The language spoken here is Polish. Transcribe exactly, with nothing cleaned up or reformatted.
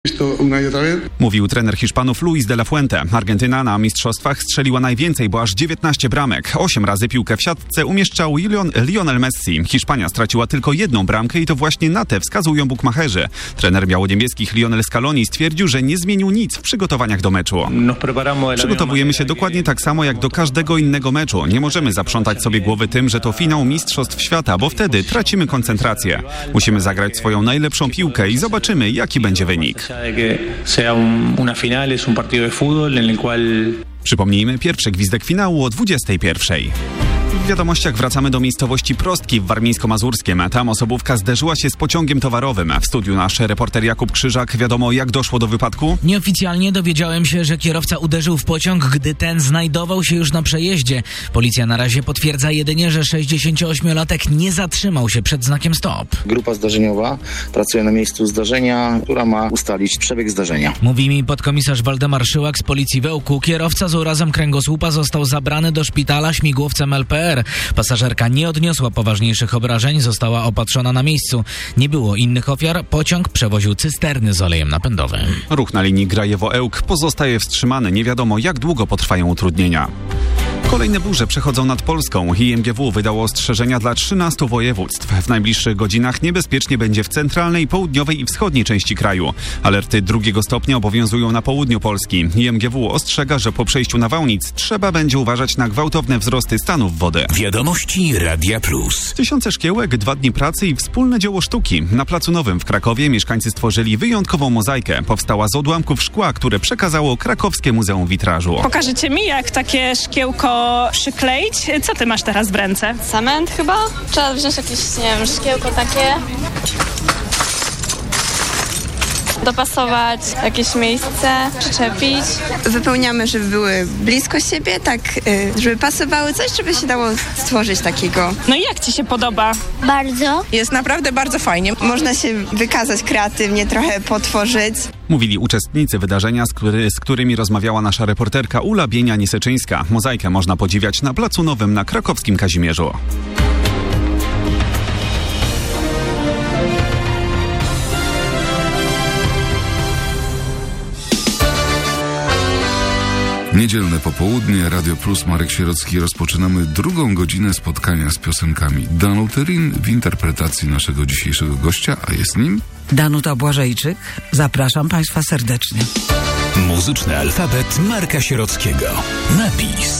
Mówił trener Hiszpanów Luis de la Fuente. Argentyna na mistrzostwach strzeliła najwięcej, bo aż dziewiętnaście bramek. Osiem razy piłkę w siatce umieszczał Lionel Messi. Hiszpania straciła tylko jedną bramkę i to właśnie na tę wskazują bukmacherzy. Trener biało-niebieskich Lionel Scaloni stwierdził, że nie zmienił nic w przygotowaniach do meczu. Przygotowujemy się dokładnie tak samo jak do każdego innego meczu. Nie możemy zaprzątać sobie głowy tym, że to finał Mistrzostw Świata, bo wtedy tracimy koncentrację. Musimy zagrać swoją najlepszą piłkę i zobaczymy, jaki będzie wynik. Przypomnijmy, pierwszy gwizdek finału o dwudziestej pierwszej. W wiadomościach wracamy do miejscowości Prostki w Warmińsko-Mazurskiem. Tam osobówka zderzyła się z pociągiem towarowym. W studiu nasz reporter Jakub Krzyżak. Wiadomo, jak doszło do wypadku? Nieoficjalnie dowiedziałem się, że kierowca uderzył w pociąg, gdy ten znajdował się już na przejeździe. Policja na razie potwierdza jedynie, że sześćdziesięcioośmiolatek nie zatrzymał się przed znakiem stop. Grupa zdarzeniowa pracuje na miejscu zdarzenia, która ma ustalić przebieg zdarzenia. Mówi mi podkomisarz Waldemar Szyłak z Policji Wełku. Kierowca z urazem kręgosłupa został zabrany do szpitala śmigłowcem L P R. Pasażerka nie odniosła poważniejszych obrażeń, została opatrzona na miejscu. Nie było innych ofiar, pociąg przewoził cysterny z olejem napędowym. Ruch na linii Grajewo-Ełk pozostaje wstrzymany. Nie wiadomo, jak długo potrwają utrudnienia. Kolejne burze przechodzą nad Polską. I M G W wydało ostrzeżenia dla trzynastu województw. W najbliższych godzinach niebezpiecznie będzie w centralnej, południowej i wschodniej części kraju. Alerty drugiego stopnia obowiązują na południu Polski. I M G W ostrzega, że po przejściu nawałnic trzeba będzie uważać na gwałtowne wzrosty stanów wody. Wiadomości Radia Plus. Tysiące szkiełek, dwa dni pracy i wspólne dzieło sztuki. Na Placu Nowym w Krakowie mieszkańcy stworzyli wyjątkową mozaikę. Powstała z odłamków szkła, które przekazało Krakowskie Muzeum Witrażu. Pokażecie mi, jak takie szkiełko przykleić. Co ty masz teraz w ręce? Cement chyba? Trzeba wziąć jakieś, nie wiem, szkiełko takie. Dopasować jakieś miejsce, przyczepić. Wypełniamy, żeby były blisko siebie, tak, żeby pasowały coś, żeby się dało stworzyć takiego. No i jak ci się podoba? Bardzo. Jest naprawdę bardzo fajnie. Można się wykazać kreatywnie, trochę potworzyć. Mówili uczestnicy wydarzenia, z, który, z którymi rozmawiała nasza reporterka Ula Bienia-Nieseczyńska. Mozaikę można podziwiać na Placu Nowym na krakowskim Kazimierzu. Niedzielne popołudnie, Radio Plus, Marek Sierocki. Rozpoczynamy drugą godzinę spotkania z piosenkami Danuty w interpretacji naszego dzisiejszego gościa, a jest nim Danuta Błażejczyk. Zapraszam Państwa serdecznie. Muzyczny alfabet Marka Sierockiego. Napis.